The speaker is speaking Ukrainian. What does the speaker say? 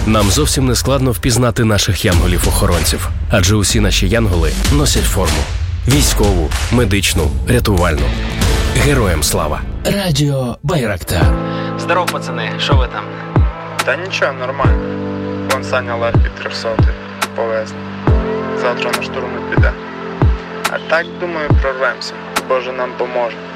Нам зовсім не складно впізнати наших янголів-охоронців, адже усі наші янголи носять форму. Військову, медичну, рятувальну. Героям слава. Радіо Байрактар. Здоров, пацани, що ви там? Та нічого, нормально. Вон Саня Ларпі 300 повезли. Завтра на штурм піде. А так, думаю, прорвемося. Боже нам поможе.